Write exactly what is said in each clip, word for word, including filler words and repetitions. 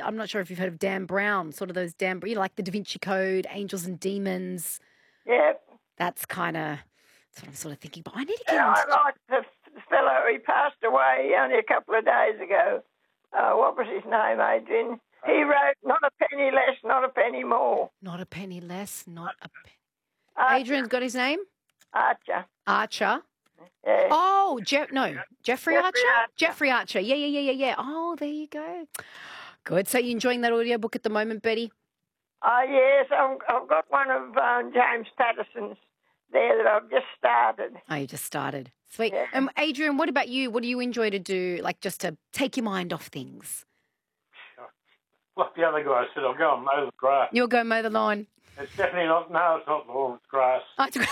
I'm not sure if you've heard of Dan Brown, sort of those Dan, you know, like the Da Vinci Code, Angels and Demons. Yep. That's kind of, that's what I'm sort of thinking. But I need to And get I into... like the f- fellow, he passed away only a couple of days ago. Uh, what was his name, Adrian? He wrote Not a Penny Less, Not a Penny More. Not a penny less, not a penny. Archer. Adrian's got his name? Archer. Archer. Yeah. Oh, Je- no, Jeffrey, Jeffrey Archer? Archer. Jeffrey Archer. Yeah, yeah, yeah, yeah, yeah. Oh, there you go. Good. So you enjoying that audiobook at the moment, Betty? Oh, yes, I've, I've got one of um, James Patterson's there that I've just started. Oh, you just started. Sweet. Yeah. Um, Adrian, what about you? What do you enjoy to do, like just to take your mind off things? Like the other guy said, I'll go and mow the grass. You'll go mow the lawn. It's definitely not, no, it's not lawn, it's grass. Oh, it's-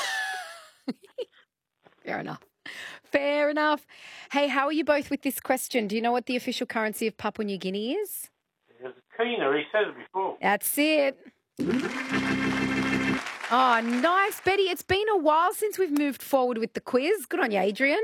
Fair enough. Fair enough. Hey, how are you both with this question? Do you know what the official currency of Papua New Guinea is? It's a keener, he said it before. That's it. Oh, nice, Betty. It's been a while since we've moved forward with the quiz. Good on you, Adrian.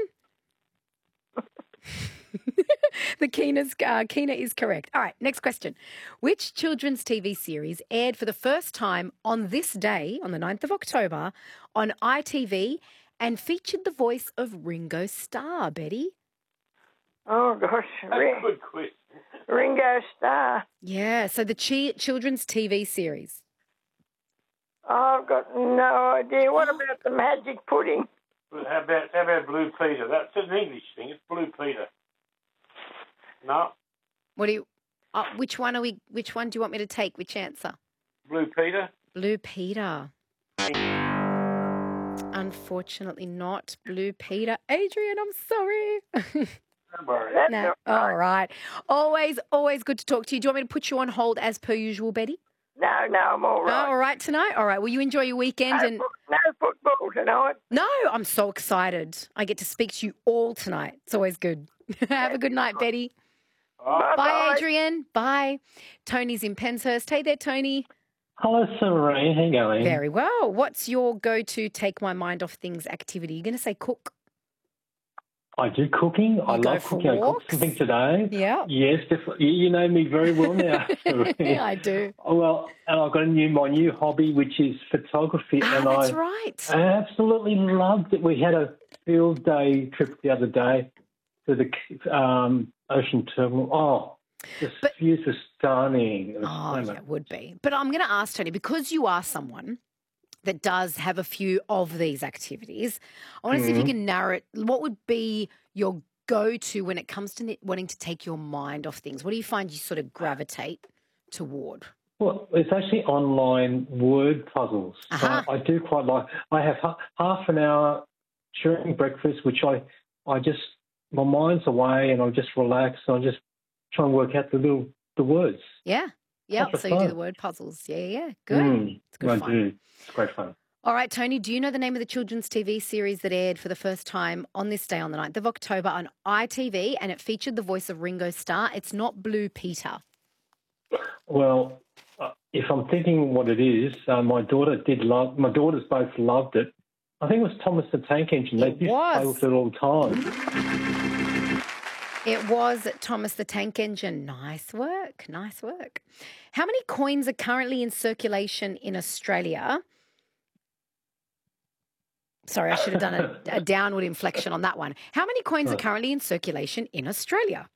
The Keena's, uh, Keena is correct. All right, next question. Which children's T V series aired for the first time on this day, on the ninth of October, on I T V and featured the voice of Ringo Starr, Betty? Oh, gosh. That's a Ring, good question. Ringo Starr. Yeah, so the chi- children's T V series. Oh, I've got no idea. What about the magic pudding? But how about, how about Blue Peter? That's an English thing, it's Blue Peter. No, What do you? Uh, which one are we? Which one do you want me to take? Which answer? Blue Peter. Blue Peter. Unfortunately, not Blue Peter. Adrian, I'm sorry. Don't worry. That's No. All right. Always, always good to talk to you. Do you want me to put you on hold as per usual, Betty? No, no, I'm all right. Oh, all right tonight? All right. Well, you enjoy your weekend. no, and fo- no football tonight. No, I'm so excited. I get to speak to you all tonight. It's always good. Have a good night, Betty. Oh, Bye, Bye-bye. Adrian. Bye. Tony's in Penshurst. Hey there, Tony. Hello, Serene. How you going? Very well. What's your go-to take my mind off things activity? You're going to say cook? I do cooking. I go love for cooking. I walks? cooked something today. Yeah. Yes, definitely. You, you know me very well now. Serene. I do. Oh, well, and I've got a new my new hobby, which is photography, Ah, and that's I right. I absolutely loved it. We had a field day trip the other day to the um, ocean terminal. Oh, the But- views are stunning. It was Oh, so yeah, much- it would be. But I'm going to ask Tony, because you are someone that does have a few of these activities, I want to see if you Mhm. can narrow it. What would be your go-to when it comes to ne- wanting to take your mind off things? What do you find you sort of gravitate toward? Well, it's actually online word puzzles. So Uh-huh. I do quite like. I have ha- half an hour during breakfast, which I, I just my mind's away and I just relax. And I just try and work out the little the words. Yeah. Yeah. Lots of So you do fun. the word puzzles. Yeah, yeah, yeah. Good. Mm, It's good I fun. do. It's great fun. All right, Tony, do you know the name of the children's T V series that aired for the first time on this day on the ninth of October on I T V and it featured the voice of Ringo Starr? It's not Blue Peter. Well, uh, if I'm thinking what it is, uh, my daughter did love. My daughters both loved it. I think it was Thomas the Tank Engine. They It used to play was. with it all the time. It was Thomas the Tank Engine. Nice work. Nice work. How many coins are currently in circulation in Australia? Sorry, I should have done a, a downward inflection on that one. How many coins are Right. currently in circulation in Australia?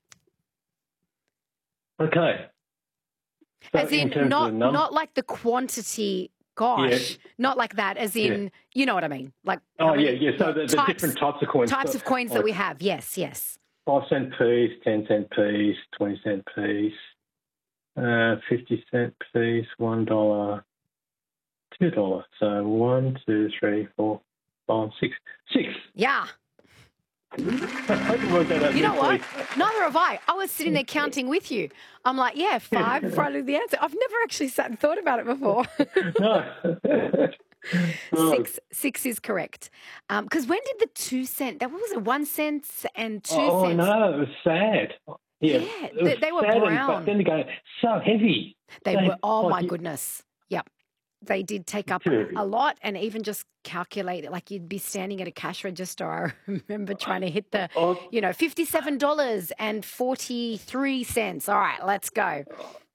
Okay. So As in, terms of not the num- not like the quantity. Gosh, not like that. As in, you know what I mean. Like Oh how yeah, many- yeah. So the, the types, different types of coins. types So, of coins that like we have. Yes, yes. Five cent piece, ten cent piece, twenty cent piece, uh, fifty cent piece, one dollar, two dollar. So one, two, three, four, five, six, six. Yeah. I can work that out You know what? mentally. Neither have I. I was sitting there counting with you. I'm like, yeah, five before I knew the answer. I've never actually sat and thought about it before. No. Right. Six, six is correct. Because when did the two cent? That what was it? One cent and two Oh cents. no, it was sad. Yeah, Yeah, it they- was they were sad and- brown. But then again, so heavy. They They- were. Oh like my you- goodness. Yep. They did take up Dude. a lot, and even just calculate it. Like you'd be standing at a cash register. I remember trying to hit the, Oh, you know, fifty-seven dollars and forty-three cents. All right, let's go.